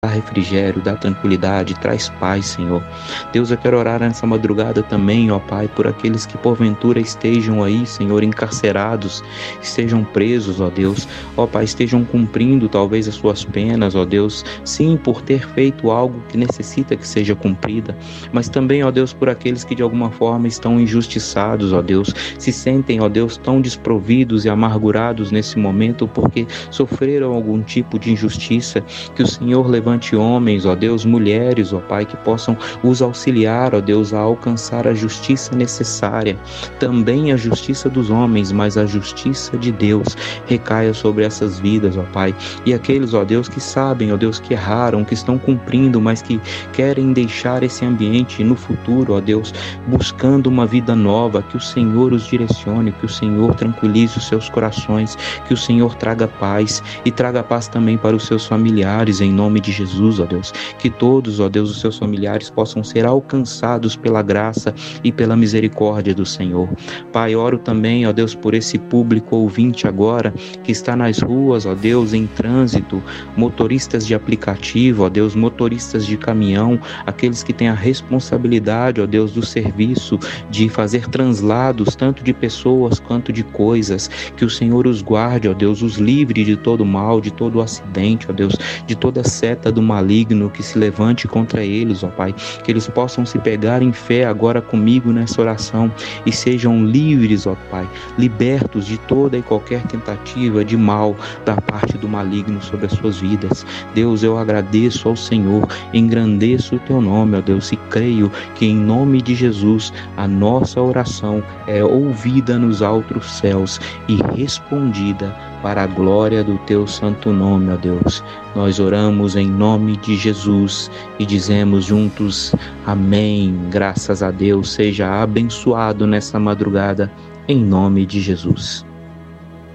refrigério, dá tranquilidade, traz paz, Senhor. Deus, eu quero orar nessa madrugada também, ó Pai, por aqueles que porventura estejam aí, Senhor, encarcerados, estejam presos, ó Deus, ó Pai, estejam cumprindo talvez as suas penas, ó Deus, sim, por ter feito algo que necessita que seja cumprida, mas também, ó Deus, por aqueles que de alguma forma estão injustiçados, ó Deus, se sentem, ó Deus, tão desprovidos e amargurados nesse momento porque sofreram algum tipo de injustiça, que o Senhor levante homens, ó Deus, mulheres, ó Pai, que possam os auxiliar, ó Deus, a alcançar a justiça necessária, também a justiça dos homens, mas a justiça de Deus recaia sobre essas vidas, ó Pai, e aqueles, ó Deus, que sabem, ó Deus, que erraram, que estão cumprindo, mas que querem deixar esse ambiente no futuro, ó Deus, buscando uma vida nova, que o Senhor os direcione, que o Senhor tranquilize os seus corações, que o Senhor traga paz e traga paz também para os seus familiares, em nome de Jesus, ó Deus, que todos, ó Deus, os seus familiares possam ser alcançados pela graça e pela misericórdia do Senhor. Pai, oro também, ó Deus, por esse público ouvinte agora, que está nas ruas, ó Deus, em trânsito, motoristas de aplicativo, ó Deus, motoristas de caminhão, aqueles que têm a responsabilidade, ó Deus, do serviço, de fazer translados, tanto de pessoas quanto de coisas, que o Senhor os guarde, ó Deus, os livre de todo mal, de todo acidente, ó Deus, de toda seta do maligno que se levante contra eles, ó Pai, que eles possam se pegar em fé agora comigo nessa oração e sejam livres, ó Pai, libertos de toda e qualquer tentativa de mal da parte do maligno sobre as suas vidas. Deus, eu agradeço ao Senhor, engrandeço o teu nome, ó Deus, e creio que em nome de Jesus a nossa oração é ouvida nos altos céus e respondida para a glória do teu santo nome, ó Deus. Nós oramos em nome de Jesus e dizemos juntos, amém. Graças a Deus, seja abençoado nessa madrugada, em nome de Jesus.